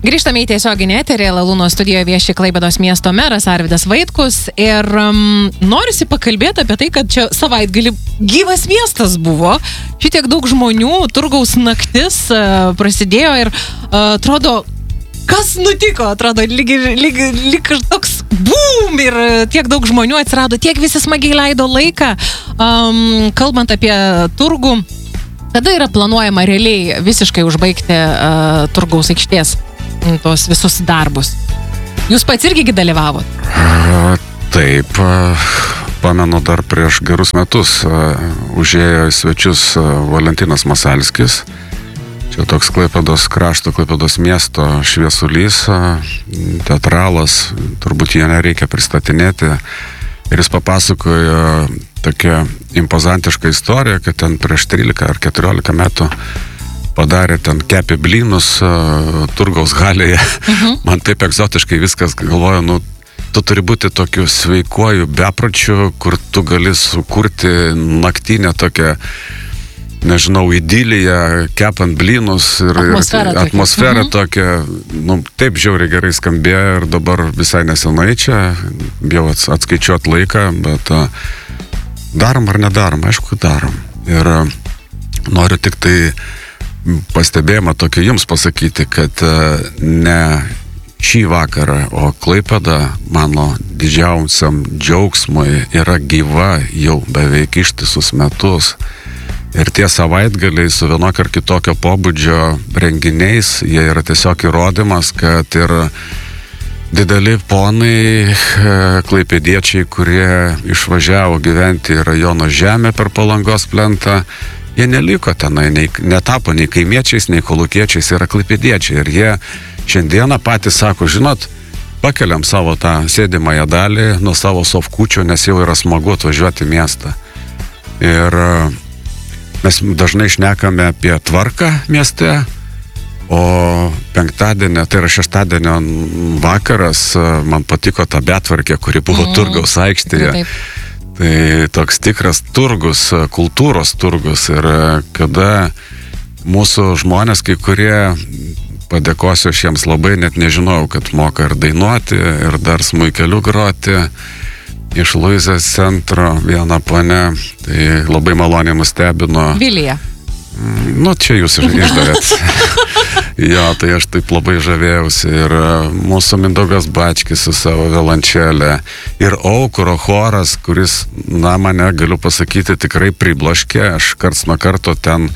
Grįžtame į tiesioginį eterį, Lalūno studijoje vieši Klaipėdos miesto meras Arvydas Vaitkus ir norisi pakalbėti apie tai, kad čia savaitgalį gyvas miestas buvo, šitiek daug žmonių, turgaus naktis prasidėjo ir atrodo, kas nutiko, atrodo, lyg toks boom ir tiek daug žmonių atsirado, tiek visi smagiai leido laiką, kalbant apie turgų. Kada yra planuojama realiai visiškai užbaigti turgaus aikštės tos visus darbus? Jūs pats irgi dalyvavot? Taip, pamenu dar prieš gerus metus užėjo į svečius Valentinas Masalskis. Čia toks Klaipėdos krašto, Klaipėdos miesto šviesulys, teatralas, turbūt jie nereikia pristatinėti. Ir jis papasakojo tokią impozantišką istoriją, kad ten prieš 13 ar 14 metų padarė ten kepė blynus turgaus halėje. Man taip egzotiškai viskas, galvoju, tu turi būti tokiu sveikuoju bepročiu, kur tu gali sukurti naktinę tokią, nežinau, idiliją, kepant blynus ir atmosferą tokią, taip žiauriai gerai skambėjo ir dabar visai nesenai čia, jau atskaičiuot laiką, bet darom ar nedarom, aišku, darom. Ir noriu tik tai pastebėjimą tokį jums pasakyti, kad ne šį vakarą, o Klaipėda mano didžiausiam džiaugsmui yra gyva jau beveik ištisus metus. Ir tie savaitgaliai su vienokio ar kitokio pobūdžio renginiais, jie yra tiesiog įrodymas, kad ir dideli ponai, klaipėdiečiai, kurie išvažiavo gyventi į rajono žemę per Palangos plentą, jie neliko tenai, netapo nei kaimiečiais, nei kolūkiečiais, yra klaipėdiečiai. Ir jie šiandieną patys sako, žinot, pakeliam savo tą sėdimąją dalį nuo savo sofkučio, nes jau yra smagu atvažiuoti į miestą. Ir mes dažnai šnekame apie tvarką mieste, o penktadienį, tai yra šeštadienio vakaras, man patiko ta betvarkė, kuri buvo turgaus aikštėje. Taip. Tai toks tikras turgus, kultūros turgus. Ir kada mūsų žmonės, kai kurie, padėkosiu aš jiems labai, net nežinojau, kad moka ir dainuoti, ir dar smuikeliu groti. Iš Luizės centro viena ponia, tai labai maloniai nustebino. Vilija. Čia jūs išdavėt. Jo, tai aš taip labai žavėjausi. Ir mūsų Mindaugas Bačkis su savo violončelė. Ir Aukuro choras, kuris, mane galiu pasakyti, tikrai pribloškė. Aš karts nuo karto ten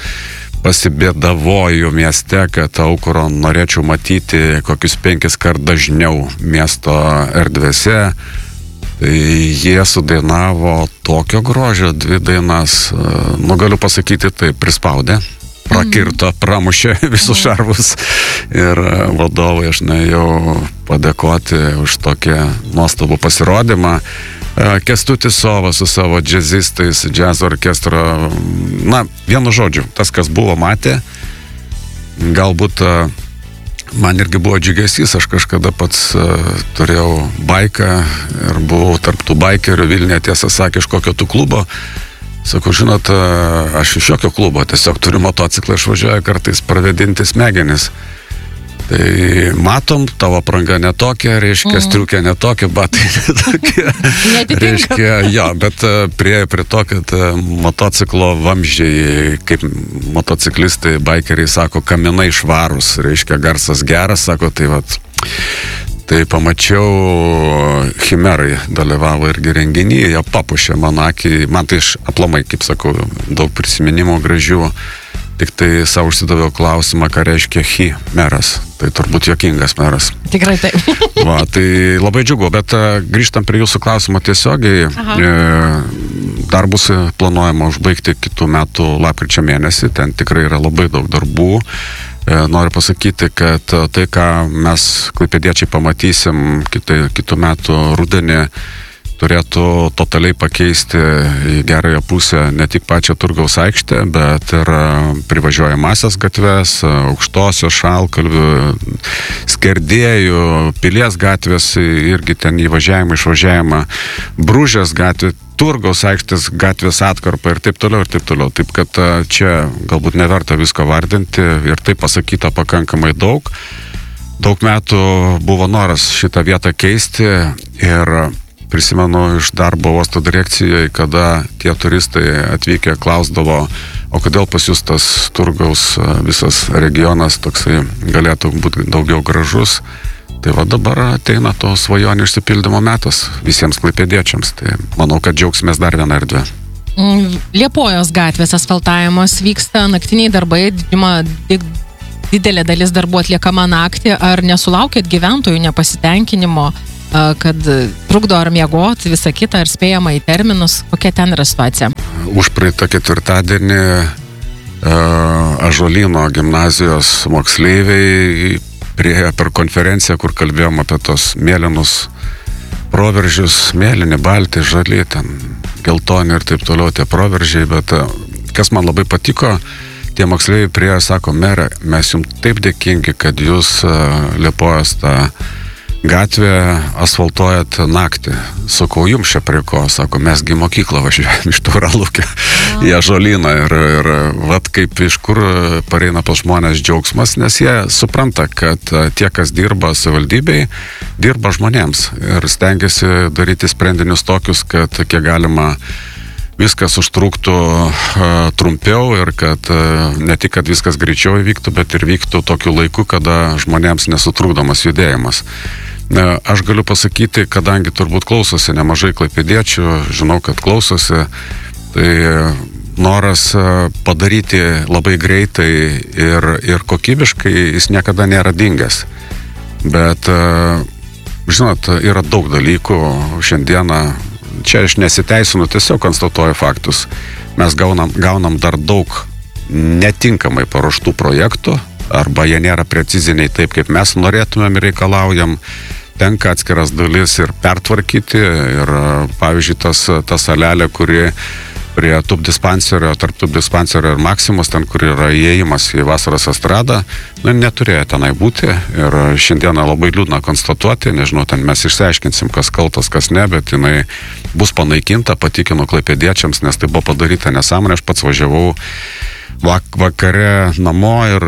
pasibėdavoju mieste, kad Aukuro norėčiau matyti kokius 5 kart dažniau miesto erdvėse. Tai jie sudainavo tokio grožio 2 dainas, galiu pasakyti, tai prispaudė, prakirto, pramušė visus šarvus. Ir vadovai aš nuėjau padėkoti už tokį nuostabų pasirodymą. Kęstutis Sova su savo džiazistais, džiazo orkestro, vienu žodžiu, tas, kas buvo, matė, galbūt man irgi buvo džiugesys, aš kažkada pats turėjau baiką ir buvau tarp tų baikerių Vilniuje, tiesą sakė, iš kokio tų klubo. Sakau, žinot, aš iš jokio klubo, tiesiog turiu motociklą, išvažiuoju kartais pravedinti smegenis. Tai matom, tavo apranga netokia, reiškia, striukė netokia, batai netokia. Reiškia, bet priėjo prie to, kad motociklo vamzdžiai, kaip motociklistai, baikeriai sako, kaminai švarus, reiškia, garsas geras, sako, tai pamačiau, Chimerai dalyvavo irgi renginyje, jie papušė mano akį, man tai aplamai, kaip sakau, daug prisiminimų gražių. Tik tai savo užsidaviau klausimą, ką reiškia meras. Tai turbūt juokingas meras. Tikrai taip. Tai labai džiugu, bet grįžtam prie jūsų klausimo tiesiogiai. Darbus planuojama užbaigti kitų metų lapkričio mėnesį. Ten tikrai yra labai daug darbų. Noriu pasakyti, kad tai, ką mes klaipėdiečiai pamatysim kitų metų rudenį, turėtų totaliai pakeisti į gerąją pusę ne tik pačią turgaus aikštę, bet ir privažiuojamasias gatves, Aukštosios, Šalkalvių, Skerdėjų, Pilies gatvės, irgi ten įvažiavimą, išvažiavimą, Bružės gatvė, Turgaus aikštės gatvės atkarpa ir taip toliau, ir taip toliau. Taip, kad čia galbūt neverta visko vardinti ir tai pasakyta pakankamai daug. daug metų buvo noras šitą vietą keisti ir prisimenu iš darbo uosto direkcijoje, kada tie turistai atvykę klausdavo, o kodėl pas jūs tas turgaus visas regionas toksai galėtų būti daugiau gražus. Tai va dabar ateina to svajonių išsipildymo metas visiems klaipėdiečiams. Tai manau, kad džiaugsimės dar vieną erdvę. Liepojos gatvės asfaltavimas vyksta, naktiniai darbai, didelė dalis darbų atliekama naktį. Ar nesulaukėt gyventojų nepasitenkinimo, kad trukdo ar miegoti, visą kitą, ar spėjama į terminus? Kokia ten yra situacija? Užpraeitą ketvirtadienį Ąžuolyno gimnazijos moksleiviai priėjo per konferenciją, kur kalbėjom apie tos mėlynus proveržius, mėlyni, balti, žali, ten geltoni ir taip toliau tie proveržiai, bet kas man labai patiko, tie moksleiviai priėjo, sako, mere, mes jums taip dėkingi, kad jūs Liepojos tą gatvę asfaltuojat naktį. Sakau, jums čia prie ko? Sako, mesgi mokyklą važiuojam iš Tauralukio į Ąžuolyną ir vat kaip iš kur pareina pas žmonės džiaugsmas, nes jie supranta, kad tie, kas dirba savivaldybei, dirba žmonėms ir stengiasi daryti sprendinius tokius, kad kiek galima viskas užtruktų trumpiau ir kad ne tik, kad viskas greičiau įvyktų, bet ir vyktų tokiu laiku, kada žmonėms nesutrukdomas judėjimas. Aš galiu pasakyti, kadangi turbūt klausosi nemažai klaipėdiečių, žinau, kad klausosi, tai noras padaryti labai greitai ir kokybiškai jis niekada nėra dingęs. Bet, žinot, yra daug dalykų šiandieną. Čia aš nesiteisinu, tiesiog konstatuoju faktus. Mes gaunam dar daug netinkamai paruoštų projektų, arba jie nėra preciziniai taip, kaip mes norėtumėm ir reikalaujam. Tenka atskiras dalis ir pertvarkyti. Ir, pavyzdžiui, ta salelė, kuri prie tubdispanserio, tarp tubdispanserio ir Maksimos, ten, kur yra įėjimas į Vasaros estradą, neturėjo tenai būti. Ir šiandieną labai liūdna konstatuoti, nežinau, ten mes išsiaiškinsim, kas kaltas, kas ne, bet jinai bus panaikinta, patikinu klaipėdiečiams, nes tai buvo padaryta nesąmonė. Aš pats važiavau vakare namo ir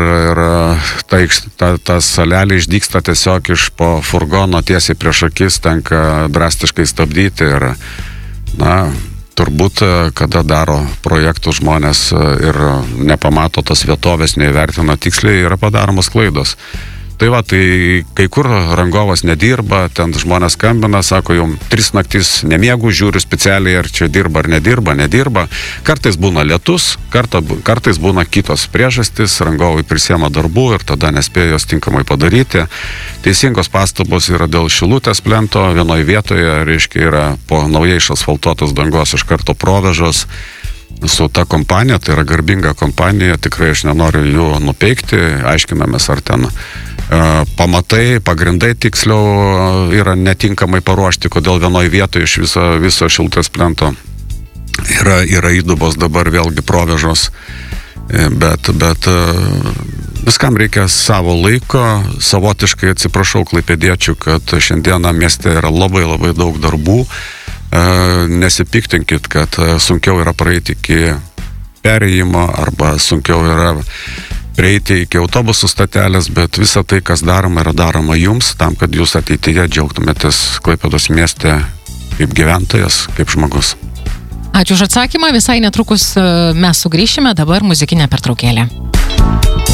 ta salelė išdygsta tiesiog iš po furgono tiesiai prieš akis, tenka drastiškai stabdyti ir, turbūt, kada daro projektų žmonės ir nepamato tas vietovės, neįvertina tiksliai, yra padaromos klaidos. Tai va, tai kai kur rangovas nedirba, ten žmonės skambina, sako, jau 3 naktis nemiegu, žiūriu specialiai, ar čia dirba ar nedirba. Kartais būna lietus, kartais būna kitos priežastys, rangovai prisiema darbų ir tada nespėjo jos tinkamai padaryti. Teisingos pastabos yra dėl šilutės plento, vienoje vietoje, reiškia, yra po naujai išasfaltuotos dangos iš karto provežos su ta kompanija, tai yra garbinga kompanija, tikrai aš nenoriu jų nupeikti, aiškinamės, ar ten pamatai, pagrindai tiksliau yra netinkamai paruošti, kodėl vienoje vietoje iš viso šilutės plento yra įdubos, dabar vėlgi provežos, bet viskam reikia savo laiko. Savotiškai atsiprašau klaipėdiečių, kad šiandieną mieste yra labai labai daug darbų. Nesipiktinkit, kad sunkiau yra praeiti iki perėjimo arba sunkiau yra prieiti iki autobusų statelės, bet visa tai, kas daroma, yra daroma jums, tam, kad jūs ateityje džiaugtumėtės Klaipėdos mieste kaip gyventojas, kaip žmogus. Ačiū už atsakymą, visai netrukus mes sugrįšime, dabar muzikinė pertraukėlė.